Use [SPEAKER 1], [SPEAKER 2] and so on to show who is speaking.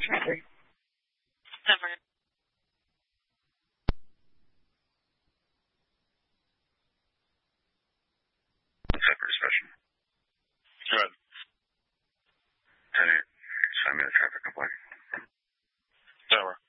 [SPEAKER 1] Never.
[SPEAKER 2] Separate discussion.
[SPEAKER 3] Go ahead.
[SPEAKER 2] Send me the traffic complaint.
[SPEAKER 3] Over.